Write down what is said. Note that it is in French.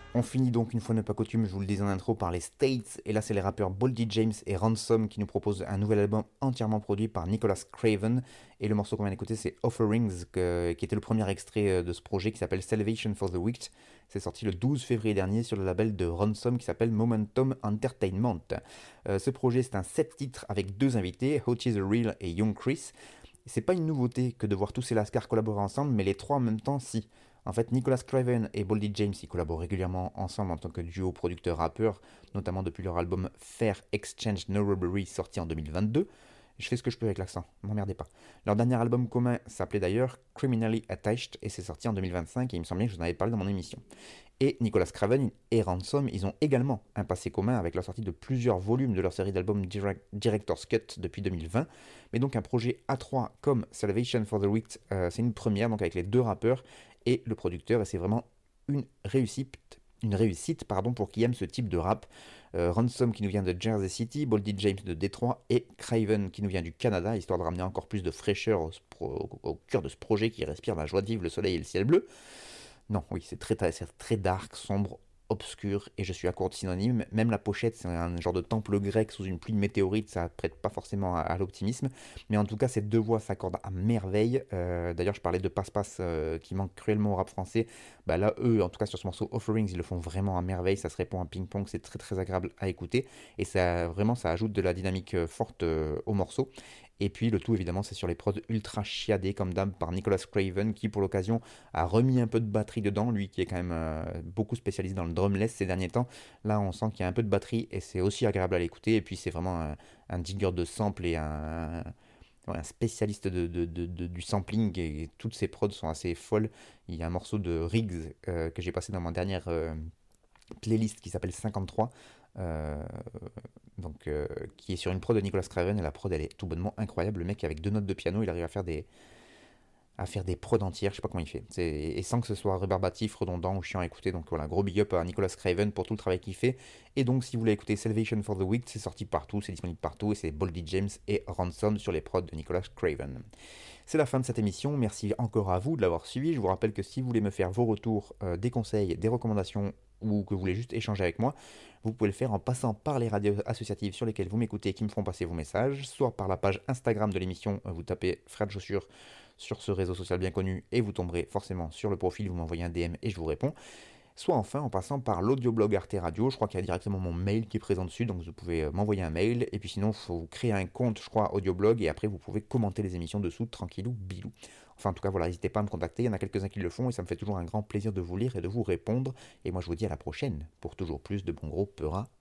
On finit donc une fois n'est pas coutume, je vous le disais en intro, par les States, et là c'est les rappeurs Boldy James et Ransom qui nous proposent un nouvel album entièrement produit par Nicholas Craven, et le morceau qu'on vient d'écouter c'est Offerings, qui était le premier extrait de ce projet qui s'appelle Salvation for the Wicked. C'est sorti le 12 février dernier sur le label de Ransom qui s'appelle Momentum Entertainment. Ce projet c'est un 7 titres avec deux invités, Hottie the Real et Young Chris. C'est pas une nouveauté que de voir tous ces Lascars collaborer ensemble, mais les trois en même temps, si. En fait, Nicholas Craven et Boldy James ils collaborent régulièrement ensemble en tant que duo producteur-rappeur, notamment depuis leur album Fair Exchange No Robbery sorti en 2022. Je fais ce que je peux avec l'accent, m'emmerdez pas. Leur dernier album commun s'appelait d'ailleurs Criminally Attached et c'est sorti en 2025 et il me semblait que je vous en avais parlé dans mon émission. Et Nicholas Craven et Ransom, ils ont également un passé commun avec la sortie de plusieurs volumes de leur série d'albums Director's Cut depuis 2020. Mais donc un projet A3 comme Salvation for the Wicked, c'est une première donc avec les deux rappeurs et le producteur et c'est vraiment une réussite pour qui aime ce type de rap. Ransom qui nous vient de Jersey City, Boldy James de Détroit et Craven qui nous vient du Canada, histoire de ramener encore plus de fraîcheur au cœur de ce projet qui respire la joie de vivre, le soleil et le ciel bleu. Non, oui, c'est très dark, sombre, obscur, et je suis à court de synonymes. Même la pochette, c'est un genre de temple grec sous une pluie de météorites, ça prête pas forcément à l'optimisme. Mais en tout cas, ces deux voix s'accordent à merveille. D'ailleurs, je parlais de Passe-Passe qui manque cruellement au rap français. Bah là, eux, en tout cas sur ce morceau Offerings, ils le font vraiment à merveille. Ça se répond à ping-pong, c'est très très agréable à écouter. Et ça, vraiment, ça ajoute de la dynamique forte au morceau. Et puis le tout évidemment c'est sur les prods ultra chiadés comme d'hab par Nicholas Craven qui pour l'occasion a remis un peu de batterie dedans, lui qui est quand même beaucoup spécialisé dans le drumless ces derniers temps. Là on sent qu'il y a un peu de batterie et c'est aussi agréable à l'écouter. Et puis c'est vraiment un digger de sample et un spécialiste du sampling et toutes ses prods sont assez folles. Il y a un morceau de Riggs que j'ai passé dans ma dernière playlist qui s'appelle 53, euh, qui est sur une prod de Nicholas Craven et la prod elle est tout bonnement incroyable. Le mec avec deux notes de piano il arrive à faire des prods entières, je sais pas comment il fait. Et sans que ce soit rébarbatif, redondant ou chiant à écouter. Donc voilà, gros big up à Nicholas Craven pour tout le travail qu'il fait. Et donc si vous voulez écouter Salvation for the Wicked, c'est sorti partout, c'est disponible partout et c'est Boldy James et Ransom sur les prods de Nicholas Craven. C'est la fin de cette émission, merci encore à vous de l'avoir suivi. Je vous rappelle que si vous voulez me faire vos retours, des conseils, des recommandations ou que vous voulez juste échanger avec moi, vous pouvez le faire en passant par les radios associatives sur lesquelles vous m'écoutez et qui me font passer vos messages, soit par la page Instagram de l'émission, vous tapez Frère de Chaussures sur ce réseau social bien connu et vous tomberez forcément sur le profil, vous m'envoyez un DM et je vous réponds. Soit enfin en passant par l'audioblog Arte Radio, je crois qu'il y a directement mon mail qui est présent dessus, donc vous pouvez m'envoyer un mail, et puis sinon il faut créer un compte, je crois, audioblog, et après vous pouvez commenter les émissions dessous, tranquillou, bilou. Enfin en tout cas voilà, n'hésitez pas à me contacter, il y en a quelques-uns qui le font, et ça me fait toujours un grand plaisir de vous lire et de vous répondre, et moi je vous dis à la prochaine, pour toujours plus de bon gros peurat